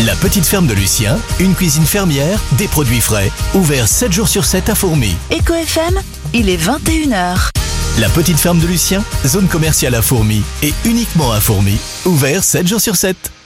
La petite ferme de Lucien, une cuisine fermière, des produits frais, ouvert 7 jours sur 7 à Fourmi. Eco FM, il est 21h. La petite ferme de Lucien, zone commerciale à Fourmi et uniquement à Fourmi, ouvert 7 jours sur 7.